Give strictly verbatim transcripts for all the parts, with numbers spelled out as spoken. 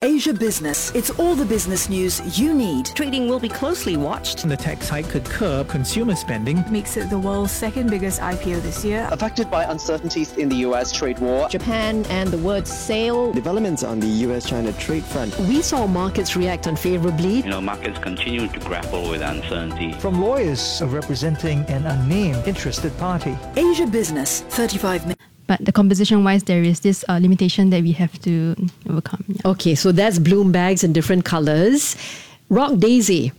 Asia Business. It's all the business news you need. Trading will be closely watched. The tax hike could curb consumer spending. Makes it the world's second biggest I P O this year. Affected by uncertainties in the U S trade war. Japan and the word sale. Developments on the U S China trade front. We saw markets react unfavorably. You know, markets continue to grapple with uncertainty. From lawyers representing an unnamed interested party. Asia Business, thirty-five minutes. But the composition-wise, there is this uh, limitation that we have to overcome. Yeah. Okay, so that's Bloom bags in different colours. Rock Daisy.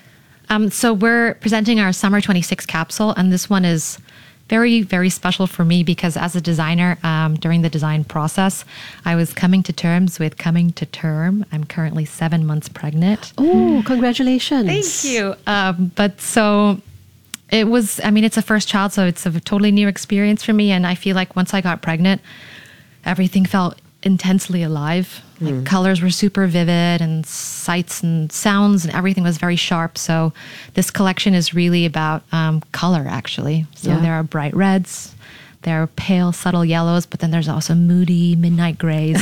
Um, so we're presenting our Summer twenty-six capsule, and this one is very, very special for me because as a designer, um, during the design process, I was coming to terms with coming to term. I'm currently seven months pregnant. Oh, congratulations. Thank you. Um, but so... It was, I mean, it's a first child, so it's a totally new experience for me. And I feel like once I got pregnant, everything felt intensely alive. Like mm. colors were super vivid and sights and sounds and everything was very sharp. So this collection is really about um, color, actually. So yeah. there are bright reds, there are pale, subtle yellows, but then there's also moody midnight grays.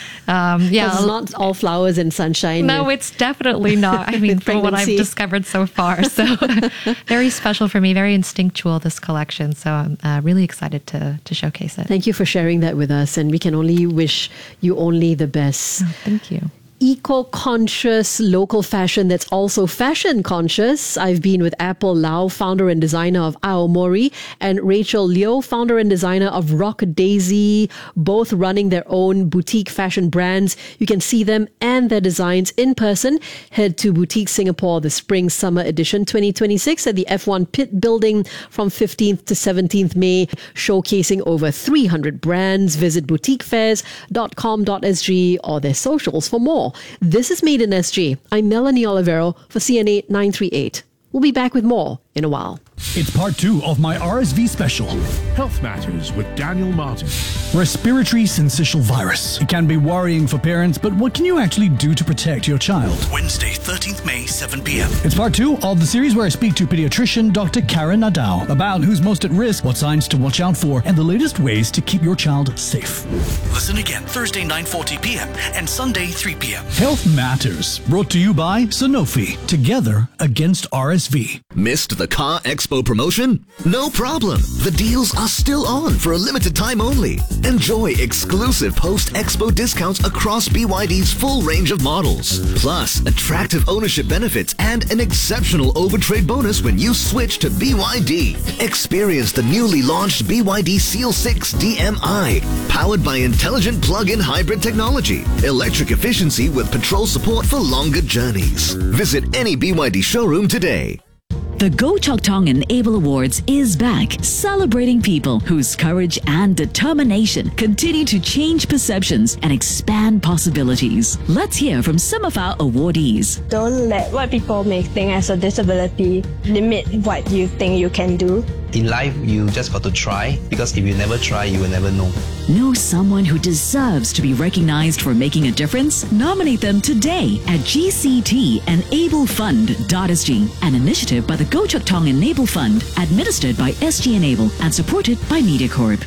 Um, yeah, it's not all flowers and sunshine. No, it's definitely not. I mean, from what I've discovered so far. So very special for me, very instinctual, this collection. So I'm uh, really excited to to showcase it. Thank you for sharing that with us. And we can only wish you only the best. Oh, thank you. Eco-conscious local fashion that's also fashion-conscious. I've been with Apple Lau, founder and designer of Aomori, and Rachel Liu, founder and designer of Rock Daisy, both running their own boutique fashion brands. You can see them and their designs in person. Head to Boutique Singapore, the Spring-Summer Edition twenty twenty-six at the F one Pit Building from fifteenth to seventeenth May, showcasing over three hundred brands. Visit boutique fairs dot com dot s g or their socials for more. This is Made in S G. I'm Melanie Olivero for C N A nine thirty-eight. We'll be back with more in a while. It's part two of my R S V special. Health Matters with Daniel Martin. Respiratory syncytial virus. It can be worrying for parents, but what can you actually do to protect your child? Wednesday, thirteenth May, seven p.m. It's part two of the series where I speak to pediatrician Doctor Karen Nadao about who's most at risk, what signs to watch out for, and the latest ways to keep your child safe. Listen again Thursday, nine forty p.m. and Sunday, three p.m. Health Matters. Brought to you by Sanofi. Together against R S V. Missed the Car Expo promotion? No problem. The deals are still on for a limited time only. Enjoy exclusive post-expo discounts across B Y D's full range of models. Plus, attractive ownership benefits and an exceptional overtrade bonus when you switch to B Y D. Experience the newly launched B Y D Seal six D M I, powered by intelligent plug-in hybrid technology, electric efficiency with patrol support for longer journeys. Visit any B Y D showroom today. The Go Chok Tong Enable Awards is back, celebrating people whose courage and determination continue to change perceptions and expand possibilities. Let's hear from some of our awardees. Don't let what people may think as a disability limit what you think you can do. In life, you just got to try, because if you never try, you will never know. Know someone who deserves to be recognized for making a difference? Nominate them today at g c t enable fund dot s g, an initiative by the Go Chok Tong Enable Fund, administered by S G Enable and supported by MediaCorp.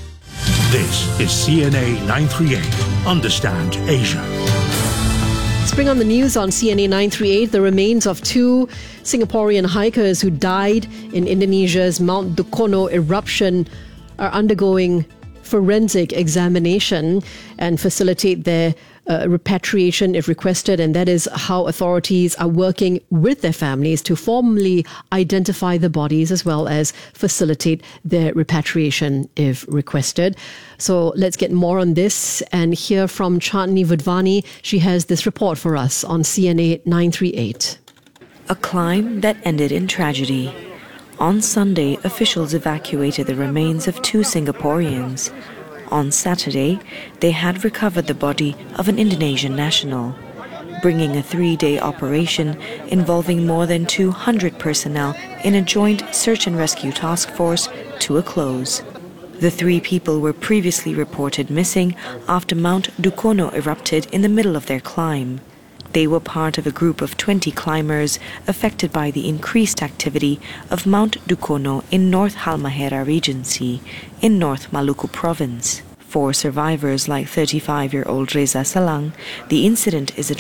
This is C N A nine thirty-eight. Understand Asia. Spring on the news on C N A nine thirty-eight, the remains of two Singaporean hikers who died in Indonesia's Mount Dukono eruption are undergoing forensic examination and facilitate their uh, repatriation if requested, and that is how authorities are working with their families to formally identify the bodies as well as facilitate their repatriation if requested. So let's get more on this and hear from Chandni Vadvani. She has this report for us on C N A nine thirty-eight. A climb that ended in tragedy. On Sunday, officials evacuated the remains of two Singaporeans. On Saturday, they had recovered the body of an Indonesian national, bringing a three-day operation involving more than two hundred personnel in a joint search and rescue task force to a close. The three people were previously reported missing after Mount Dukono erupted in the middle of their climb. They were part of a group of twenty climbers affected by the increased activity of Mount Dukono in North Halmahera Regency in North Maluku Province. For survivors like thirty-five-year-old Reza Salang, the incident is a